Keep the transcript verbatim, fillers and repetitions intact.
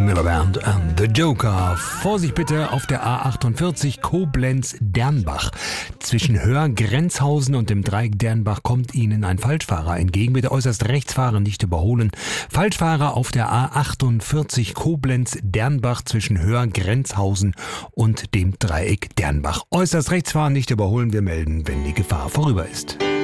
Miliband and the Joker. Vorsicht bitte auf der A achtundvierzig Koblenz-Dernbach. Zwischen Höhr-Grenzhausen und dem Dreieck Dernbach kommt Ihnen ein Falschfahrer entgegen. Bitte äußerst rechts fahren, nicht überholen. Falschfahrer auf der A achtundvierzig Koblenz-Dernbach zwischen Höhr-Grenzhausen und dem Dreieck Dernbach. Äußerst rechts fahren, nicht überholen. Wir melden, wenn die Gefahr vorüber ist.